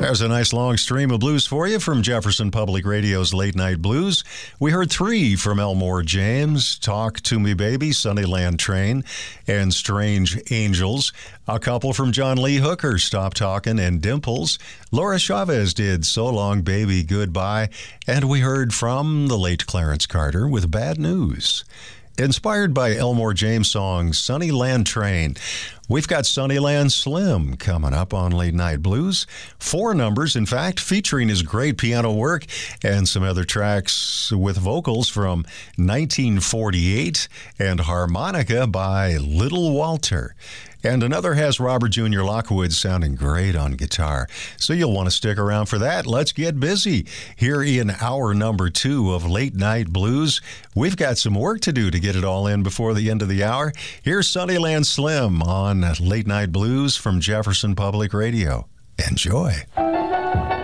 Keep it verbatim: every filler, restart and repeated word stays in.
There's a nice long stream of blues for you from Jefferson Public Radio's Late Night Blues. We heard three from Elmore James, Talk to Me Baby, Sunnyland Train, and Strange Angels. A couple from John Lee Hooker, Stop Talkin' and Dimples. Laura Chavez did So Long Baby Goodbye. And we heard from the late Clarence Carter with Bad News. Inspired by Elmore James' song Sunnyland Train, we've got Sunnyland Slim coming up on Late Night Blues. Four numbers, in fact, featuring his great piano work and some other tracks with vocals from nineteen forty-eight and harmonica by Little Walter. And another has Robert Junior Lockwood sounding great on guitar. So you'll want to stick around for that. Let's get busy. Here in hour number two of Late Night Blues, we've got some work to do to get it all in before the end of the hour. Here's Sunnyland Slim on Late Night Blues from Jefferson Public Radio. Enjoy.